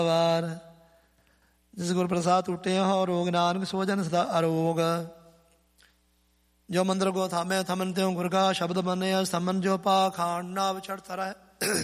ਵਾਰ। ਜਿਸ ਗੁਰ ਪ੍ਰਸਾਦ ਟੁੱਟੇ ਹੋ ਰੋਗ, ਨਾਨਕ ਸੋ ਜਨ ਸਦਾ ਅਰੋਗ। ਜੋ ਮੰਦਰ ਕੋ ਥਾਮੇ ਥਮਨ ਤਿਉ ਗੁਰ ਕਾ ਸ਼ਬਦ ਮੰਨਿਆ, ਥਮਨ ਜੋ ਪਾ ਖਾਣ ਨਾ ਵਿਛੜ ਤਰੈ।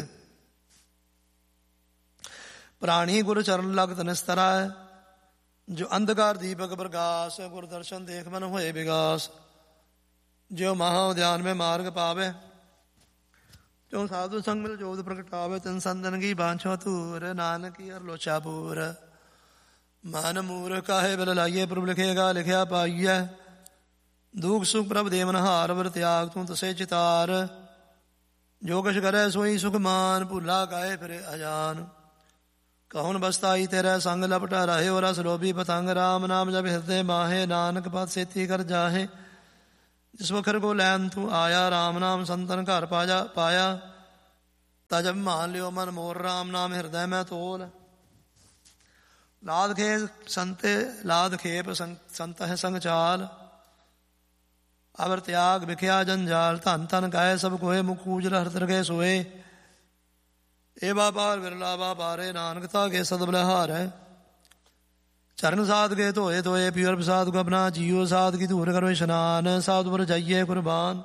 ਪ੍ਰਾਣੀ ਗੁਰ ਚਰਨ ਲਗਤ ਨਿਸਤਰੈ, ਜੋ ਅੰਧਕਾਰ ਦੀਪਕ ਪ੍ਰਗਾਸ, ਗੁਰ ਦਰਸ਼ਨ ਦੇਖ ਮਨ ਹੋਏ ਵਿਗਾਸ। ਜੋ ਮਹਾ ਉਦਿਆਨ ਮੈਂ ਮਾਰਗ ਪਾਵੇ, ਜੋ ਸਾਧੂ ਸੰਗ ਮਿਲ ਜੋਤ ਪ੍ਰਗਟਾਵੇ। ਤਿਨ ਸੰਤਨ ਕੀ ਬਾਂਛੋ ਧੂਰ, ਨਾਨਕ ਕੀ ਹਰ ਲੋਚਾ ਪੂਰ। ਮਨ ਮੂਰ ਕਾਹੇ ਬਿਲ ਲਾਈਏ, ਪ੍ਰਭ ਲਿਖੇਗਾ ਲਿਖਿਆ ਪਾਈਐ। ਦੁਖ ਸੁਖ ਪ੍ਰਭ ਦੇਵਨ ਹਾਰ, ਵਰ ਤਿਆਗ ਤੂੰ ਤਸੇ ਚਿਤਾਰ। ਜੋ ਕਛ ਕਰੈ ਸੋਈ ਸੁਖ ਮਾਨ, ਭੁੱਲਾ ਕਾਹੇ ਫਿਰੇ ਅਜਾਨ। ਕਹੁਨ ਬਸਤਾਈ ਤੇਰਾ ਸੰਗ ਲਪਟਾ ਰਹੇ, ਔ ਰਸ ਲੋਭੀ ਪਤੰਗ। ਰਾਮ ਨਾਮ ਜਪ ਹਿਰਦੇ ਮਾਹੇ, ਨਾਨਕ ਪਦ ਸੇਤੀ ਕਰ ਜਾਹੇ। ਜਿਸ ਵਖਰ ਕੋ ਲੈਨ ਤੂੰ ਆਇਆ, ਰਾਮ ਨਾਮ ਸੰਤਨ ਘਰ ਪਾਇਆ। ਤਜਬ ਮਾਨ ਲਿਓ ਮਨ ਮੋਰ, ਰਾਮ ਨਾਮ ਹਿਰਦੈ ਮੈਂ ਤੋਲ। ਲਾਦ ਖੇਪ ਸੰਤ ਹੈ ਸੰਗ ਚਾਲ, ਅਵਰ ਤਿਆਗ ਵਿਖਿਆ ਜੰਜਾਲ। ਧਨ ਧਨ ਗਾਏ ਸਭ ਕੋਏ, ਮੁਖ ਊਜਲ ਹਰ ਤਰਗੇ ਸੋਏ। ਇਹ ਵਾਪਾਰ ਵਿਰਲਾ ਵਾਪਾਰੇ, ਨਾਨਕ ਤਾਗੇ ਸਦ ਬਲਿਹਾਰੈ। ਚਰਨ ਸਾਧ ਕੇ ਧੋਏ ਧੋਏ, ਪਿਉਰ ਪ੍ਰਸਾਦ ਕੋ ਆਪਣਾ ਜੀਓ। ਸਾਧ ਕੀ ਧੂਰ ਕਰੋ ਇਸ਼ਨਾਨ, ਸਾਧ ਪਰ ਜਾਈਏ ਕੁਰਬਾਨ।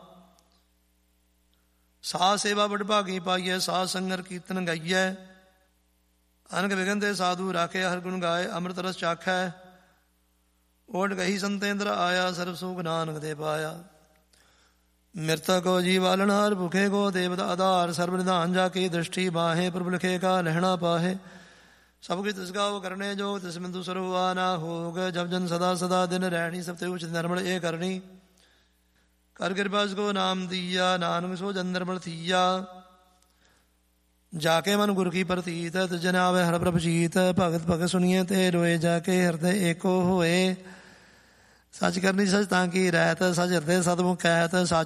ਸਾਧ ਸੇਵਾ ਬੜ ਭਾਗੀ ਪਾਈਏ, ਸਾਧ ਸੰਗਰ ਕੀਰਤਨ ਗਾਈਐ। ਅਨਕ ਵਿਗਨ ਦੇ ਸਾਧੂ ਰਾਖੇ, ਹਰ ਗੁਣ ਗਾਏ ਅੰਮ੍ਰਿਤ ਰਸ ਚਾਖੈ। ਓਟ ਗਹੀ ਸੰਤੇਂਦਰ ਆਇਆ, ਸਰਬ ਸੁਖ ਨਾਨਕ ਦੇ ਪਾਇਆ। ਮਿਰਤਕ ਕੋ ਜੀਵਾਲਨ ਹਰ ਭੁਖੇ ਕੋ, ਦੇਵਤ ਆਧਾਰ ਸਰਬ ਨਿਧਾਨ। ਜਾ ਕੀ ਦ੍ਰਿਸ਼ਟੀ ਬਾਹੇ, ਪ੍ਰਭ ਲਿਖੇ ਕਾ ਲਹਿਣਾ ਪਾਹੇ। ਸਭ ਕੁਛ ਤਿਸ ਗਾਵ ਕਰਨੇ ਜੋ, ਤਿਸ ਬਿੰਦੂ ਸਰਵਾ ਨਾ ਹੋਗ। ਜਬ ਜਨ ਸਦਾ ਸਦਾ ਦਿਨ ਰਹਿਣੀ, ਸਭ ਤੇ ਉਚ ਨਿਰਮਲ ਇਹ ਕਰਨੀ। ਕਰ ਕਿਰਪਾ ਕੋ ਨਾਮ ਦੀਆ, ਨਾਨਕ ਸੋ ਜਨ ਨਿਰਮਲ ਥੀਆ। ਜਾ ਕੇ ਮਨ ਗੁਰ ਕੀ ਪ੍ਰਤੀਤ, ਤੁਜਨ ਆਵੇ ਹਰ ਪ੍ਰਭ ਜੀਤ। ਭਗਤ ਭਗਤ ਸੁਣੀਏ ਤੇ ਰੋਏ, ਜਾ ਕੇ ਹਿਰਦੇ ਏਕੋ ਹੋਏ। ਸੱਚ ਕਰਨੀ ਸੱਚ ਤਾਂ ਕੀ ਰਹਿਤ, ਸੱਚ ਹਿਰਦੇ ਸਤਿਮੁਖ ਕਹਿਤ।